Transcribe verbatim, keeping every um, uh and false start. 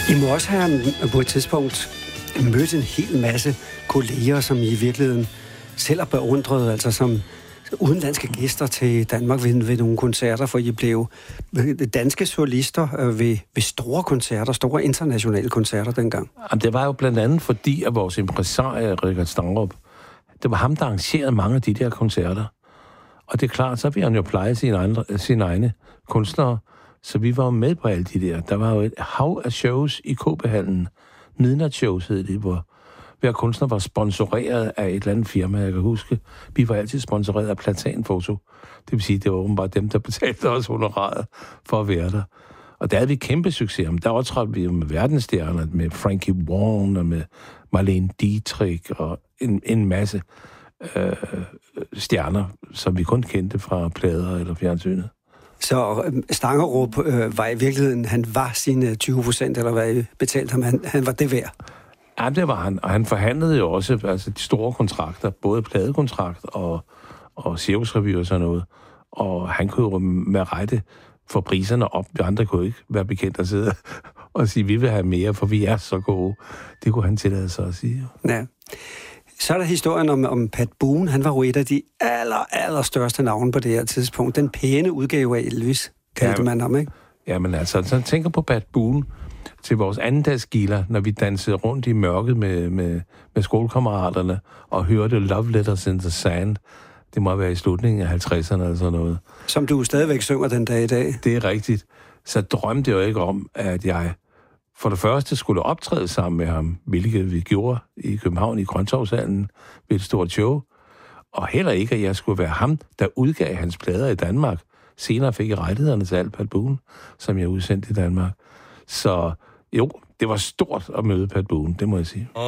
I må også have på et tidspunkt mødt en hel masse kolleger, som I virkeligheden selv har beundret, altså som udenlandske gæster til Danmark ved, ved nogle koncerter, for I blev danske solister ved, ved store koncerter, store internationale koncerter dengang. Jamen, det var jo blandt andet fordi, at vores impresarie, Richard Stangerup, det var ham, der arrangerede mange af de der koncerter. Og det er klart, så vil han jo pleje sine, andre, sine egne kunstnere, så vi var jo med på alle de der. Der var jo et hav af shows i K B-hallen. Midnatsshows hed det, hvor hver kunstner var sponsoreret af et eller andet firma, jeg kan huske. Vi var altid sponsoreret af Platanfoto. Det vil sige, det var åbenbart dem, der betalte os honoraret for at være der. Og der havde vi kæmpe succes. Der optrådte vi jo med verdensstjerner, med Frankie Wong og med Marlene Dietrich og en, en masse øh, stjerner, som vi kun kendte fra plader eller fjernsynet. Så Stangerup øh, var i virkeligheden, han var sine tyve procent, eller hvad I betalte ham, han, han var det værd? Ja, det var han, og han forhandlede jo også altså, de store kontrakter, både pladekontrakt og, og cirkusrevy og sådan noget. Og han kunne jo med rette få priserne op. De andre kunne ikke være bekendt at sidde og sige, vi vil have mere, for vi er så gode. Det kunne han tillade sig at sige. Ja. Så er der historien om, om Pat Boone. Han var jo et af de aller, aller største navne på det her tidspunkt. Den pæne udgave af Elvis, kaldte ja, man ham, ikke? Jamen altså, så tænker på Pat Boone til vores andendagsgilder, når vi dansede rundt i mørket med, med, med skolekammeraterne og hørte Love Letters in the Sand. Det må være i slutningen af halvtredserne eller sådan noget. Som du stadigvæk synger den dag i dag. Det er rigtigt. Så drømte jeg jo ikke om, at jeg for det første skulle optræde sammen med ham, hvilket vi gjorde i København i Grøntorvshallen ved et stort show. Og heller ikke, at jeg skulle være ham, der udgav hans plader i Danmark. Senere fik jeg rettighederne til alt Pat Boone, som jeg udsendte i Danmark. Så jo, det var stort at møde Pat Boone, det må jeg sige.